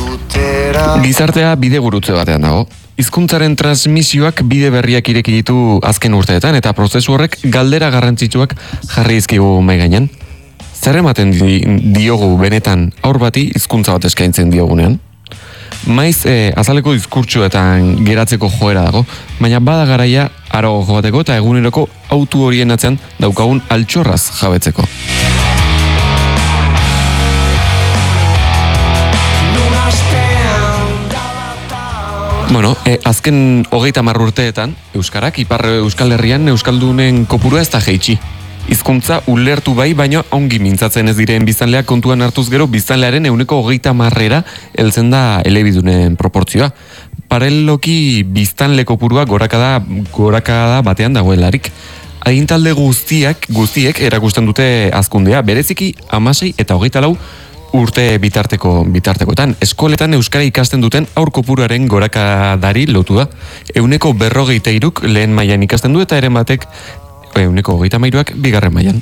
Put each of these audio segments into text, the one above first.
Gizartea bide gurutze batean dago. Hizkuntzaren transmisioak bide berriak ireki ditu azken urteetan eta prozesu horrek galdera garrantzitsuak jarri dizkigu mahai gainean. Zer ematen diogu benetan aur bati hizkuntza bat eskaintzen diogunean? Maiz azaleko diskurtsoetan geratzeko joera dago, baina bada garaia harago joateko eta eguneroko autu horien atzean daukagun altxorraz jabetzeko. Bueno, azken 30 urteetan, Euskarak, Ipar Euskal Herrian Euskaldunen kopurua ez da jaitsi. Hizkuntza ulertu bai, baina ongi mintzatzen ez diren biztanleak kontuan hartuz gero biztanlearen 30%ra heltzen da elebidunen proportzioa. Paraleloki biztanle kopurua gorakada batean dagoelarik. Agintalde guztiek erakusten dute hazkundea, bereziki 16 eta 24 urte bitartekoetan. Eskoletan euskara ikasten duten aur kopuruaren gorakadari lotu da. 43 lehen mailan ikasten du eta eren batek 33ak bigarren mailan.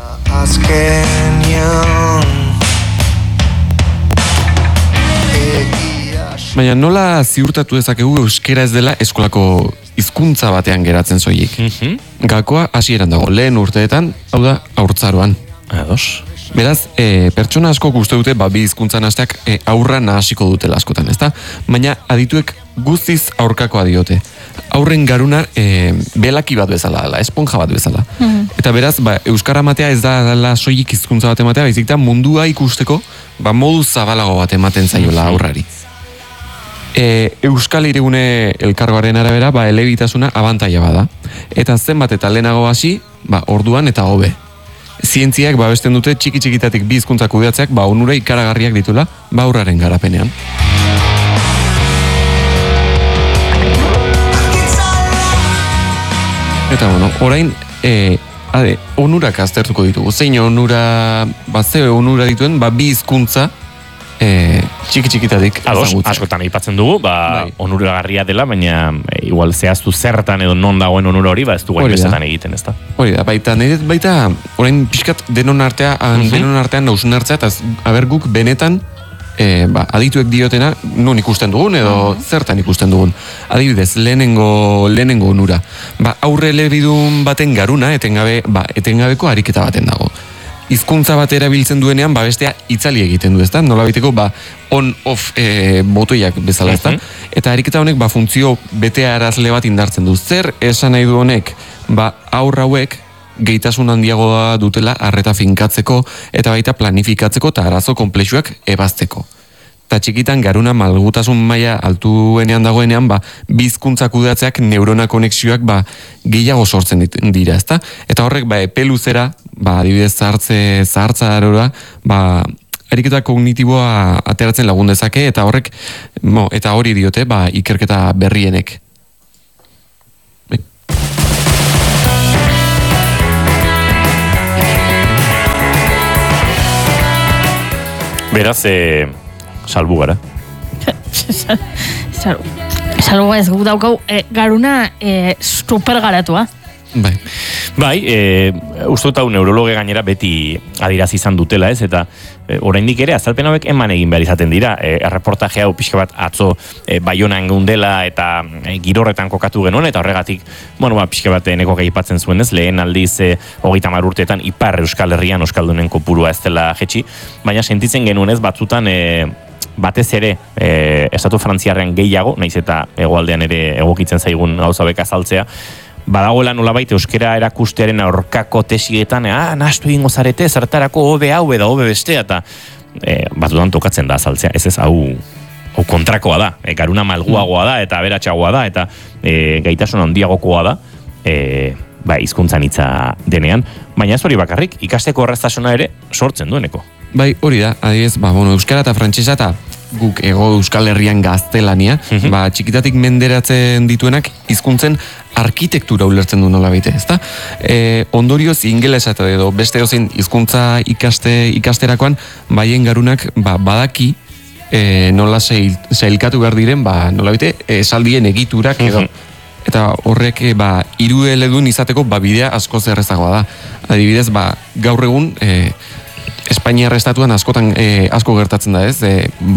Baina nola ziurtatu dezakegu euskara ez dela eskolako hizkuntza batean geratzen soilik? Gakoa hasieran dago, lehen urteetan, hau da haurtzaroan. Ados. Beraz, pertsona asko uste dute bi hizkuntzan hasteak aurra nahasiko dutela askotan, ezta? Baina adituek guztiz aurkakoa diote. Aurren garuna belaki bat bezala dela, esponja bat bezala. Eta beraz, euskara matea ez da dela soilik hizkuntza bat ematea, baizik da mundua ikusteko modu zabalago bat ematen zaiola aurrari. Euskal Hirigune elkargoaren arabera, elebitasuna abantaila bada. Eta zenbat eta lehenago hasi, orduan eta hobe. Zientziak babesten dute txiki-txikitatik bi hizkuntza kudeatzeak onura ikaragarriak ditula aurraren garapenean. Eta orain onurak aztertuko ditugu. Zein onura, ze onura dituen, bi hizkuntza txiki-txikitatik ezagutzea. Askotan aipatzen dugu, onuragarria dela, baina igual zehaztu zertan edo non dagoen onura hori, ez dugu hainbestetan egiten, ez da. Hori da, baita, orain pixkat denon artean nausnartzea, eta guk benetan adituek diotena non ikusten dugun edo zertan ikusten dugun. Adibidez, lehenengo onura. Aurre elebidun baten garuna, etengabeko ariketa baten dago. Hizkuntza bat erabiltzen duenean, bestea itzali egiten du, ezta? Nolabiteko, on-off botoiak bezala, ezta? Eta ariketa honek, funtzio betearazle bat indartzen du. Zer esan nahi du honek, aurra hauek, gehitasun handiagoa dutela arreta finkatzeko, eta baita planifikatzeko, eta arazo konplexuak ebazteko. Eta txikitan garuna malgutasun maila altuenean dagoenean, bi hizkuntza kudeatzeak neurona konexioak gehiago sortzen dira, ezta? Eta horrek epe luzera, adibidez zahartza arora, ariketa kognitiboa ateratzen lagun dezake, eta horrek, eta hori diote, ikerketa berrienek. Beraz, salbu gara. Salbu ez gu daukau, garuna super garatua. Bai, uste dut hau neurologe gainera beti adierazi izan dutela, ez? Eta oraindik ere azalpen hauek eman egin behar izaten dira. Erreportaje hau pixka bat atzo Baionan geundela eta Girorretan kokatu genuen, eta horregatik, pixka bat nekok aipatzen zuen, ez? Lehen aldiz 30 urteetan Ipar Euskal Herrian euskaldunen kopurua ez dela jetxi, baina sentitzen genuen ez batzutan batez ere estatu frantziarrean gehiago, naiz eta hegoaldean ere egokitzen zaigun gauza beka azaltzea, badagoela nolabait euskera erakustearen aurkako tesietan, nahastu egingo zarete, zertarako hobe hau edo hobe bestea, eta batzutan tokatzen da azaltzea, ez hau kontrakoa da, garuna malguagoa da, eta aberatsagoa da, eta gaitasun handiagokoa da, hizkuntzan hitza denean, baina ez hori bakarrik, ikasteko erraztasuna ere sortzen dueneko. Bai, hori da, adibidez, euskara eta frantsesa eta guk ego Euskal Herrian gaztelania, txikitatik menderatzen dituenak hizkuntzen arkitektura ulertzen du nolabait, ezta? Ondorioz ingelesa eta edo beste ozein hizkuntza ikasterakoan baien garunak badaki nola sailkatu behar diren, nolabait esaldien egiturak edo. Eta horrek hirueledun izateko bidea askoz errazagoa da. Adibidez, gaur egun Espainiar estatuan askotan asko gertatzen da, ez?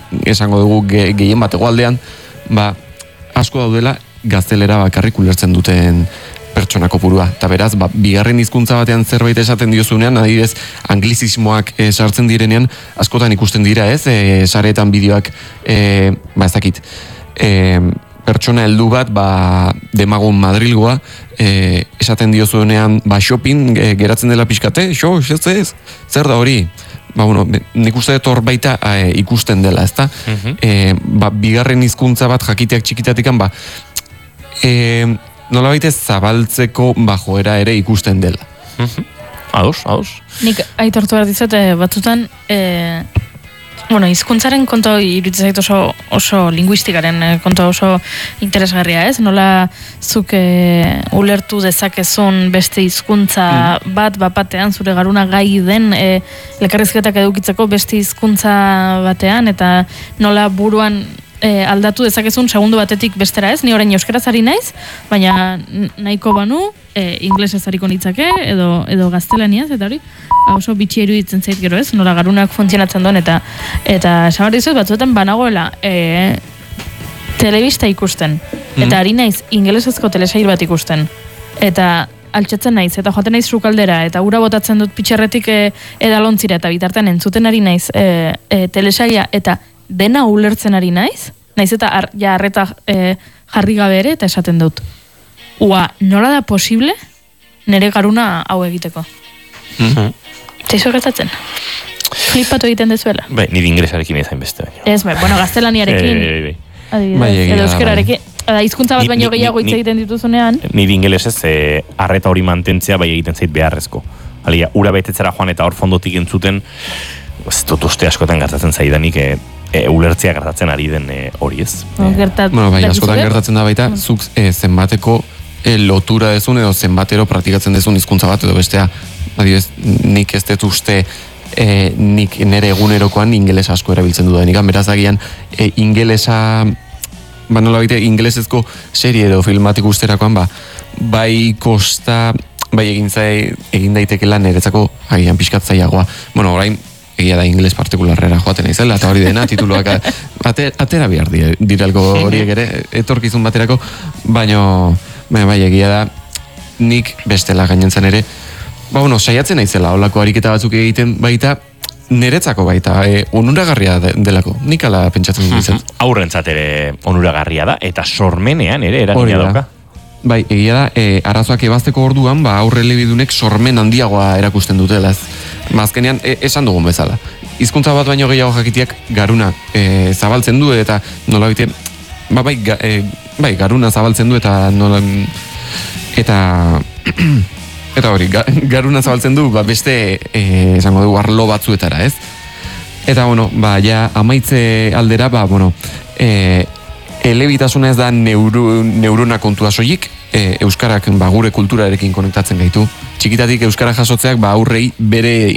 esango dugu gehien bat hegoaldean, ba, asko daudela gaztelera bakarrik ulertzen duten pertsona kopurua. Eta beraz, ba, bigarren hizkuntza batean zerbait esaten diozunean, adibidez, anglizismoak sartzen direnean, askotan ikusten dira, ez? Saretan bideoak, ba, ez dakit, pertsona heldu bat, ba, demagun Madrilgoa, esaten diozunean, ba, shopping, geratzen dela pixkate, ez, zer da hori? Ba, bueno, nik uste dut hor baita ikusten dela, ezta? Ba, bigarren hizkuntza bat jakiteak txikitatikan, ba, nola baita zabaltzeko joera ere ikusten dela. Ados. Nik aitortu behar dizut, batzutan, bueno, hizkuntzaren kontu iruditzen zait oso linguistikaren kontu oso interesgarria, ez? Nola zuk ulertu dezakezun beste hizkuntza bat batean zure garuna gai den elkarrizketak edukitzeko beste hizkuntza batean eta nola buruan aldatu dezakezun segundo batetik bestera, ez? Ni orain euskaraz ari naiz, baina nahiko banu inglesez ariko nitzake edo gaztelaniaz eta hori oso bitxia iruditzen zait gero, ez? Nola garunak funtzionatzen duen eta esan behar dizut batzuetan banagoela telebista ikusten eta ari naiz ingelesezko telesail bat ikusten eta altxatzen naiz eta joaten naiz sukaldera eta ura botatzen dut pitxerretik edalontzira eta bitartean entzuten ari naiz telesaila eta dena ulertzen ari naiz eta arreta jarri gabe ere eta esaten dut. Nola da posible nire garuna hau egiteko? Zaizu gertatzen? Flipatu egiten dezuela? Nire ingresarekin ezain beste. Ez, bueno, gaztelaniarekin. Edo euskerarekin. Hizkuntza bat baino gehiago hitz egiten dituzunean. Nire ingelesez arreta hori mantentzea bai egiten zait beharrezko. Alia, ura betetzera joan eta hor fondotik entzuten, ez dut uste askotan gertatzen zaidanik ulertzea gertatzen ari den hori ez. Bueno, bai, askotan gertatzen da baita, zuk zenbateko lotura dezun edo zenbatero praktikatzen dezun hizkuntza bat edo bestea, adibidez, nik ez dut uste nik nire egunerokoan ingeles asko erabiltzen dudanik, beraz agian ingelesa, ba nola baita ingelesezko serie edo filmatik usterakoan, bai kosta, bai egin daitekela niretzako agian pixkat zailagoa. Bueno, orain, egia da ingeles partikularrera joaten izela, eta hori dena, tituluak atera behar diralko horiek ere, etorkizun baterako, baina bai egia da, nik bestela gainentzan ere, saiatzen naizela, holako ariketa batzuk egiten baita, niretzako baita, onuragarria delako, nik ala pentsatzen ditzen. Aurrentzat ere onuragarria da, eta sormenean ere eragina dauka. Bai, egia da, arazoak ebazteko orduan, aurre elebidunek sormen handiagoa erakusten dutela, ez. Azkenean, esan dugun bezala. Hizkuntza bat baino gehiago jakitiak garuna zabaltzen du, eta nola bite, bai, garuna zabaltzen du, eta nola, eta hori, garuna zabaltzen du, beste, esango dugu, arlo batzuetara, ez. Eta, ja, amaitze aldera, elebitasuna ez da neurona kontua soilik, euskarak gure kulturarekin konektatzen gaitu. Txikitatik euskara jasotzeak aurrei bere